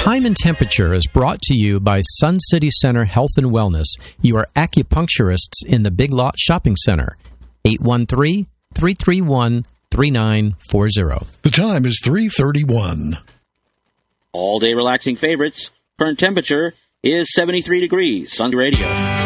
Time and Temperature is brought to you by Sun City Center Health and Wellness. You are acupuncturists in the Big Lot Shopping Center. 813-331-3940. The time is 3:31. All-day relaxing favorites. Current temperature is 73 degrees. Sun Radio.